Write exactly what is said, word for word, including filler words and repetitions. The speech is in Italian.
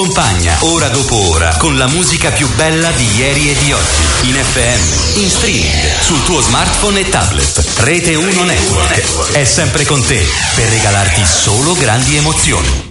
Compagna ora dopo ora con la musica più bella di ieri e di oggi. In F M, in streaming, sul tuo smartphone e tablet. Rete uno Network è sempre con te per regalarti solo grandi emozioni.